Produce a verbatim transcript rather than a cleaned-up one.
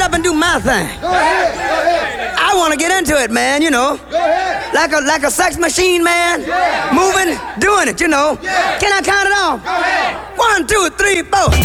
up and do my thing. Go ahead. Go ahead. I want to get into it, man, you know. Go ahead. Like a like a sex machine, man. Yeah. Moving, doing it, you know. Yeah. Can I count it off? Go ahead. One, two, three, four.